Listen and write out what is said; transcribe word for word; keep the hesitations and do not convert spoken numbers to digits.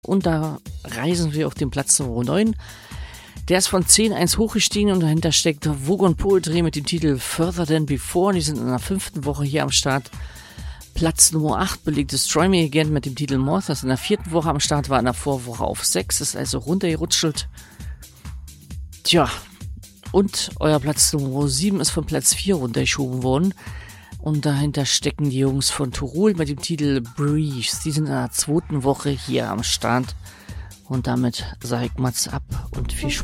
Und da reisen wir auf den Platz Nummer neun. Der ist von zehn eins hochgestiegen und dahinter steckt Vogon Poetry mit dem Titel Further Than Before. Die sind in der fünften Woche hier am Start. Platz Nummer acht belegt Destroy Me Again mit dem Titel Moth. Das ist in der vierten Woche am Start, war in der Vorwoche auf sechs, ist also runtergerutscht. Tja, und euer Platz Nummer sieben ist von Platz vier runtergeschoben worden. Und dahinter stecken die Jungs von Turul mit dem Titel Breeze. Die sind in der zweiten Woche hier am Start. Und damit sage ich Mats ab und viel Spaß.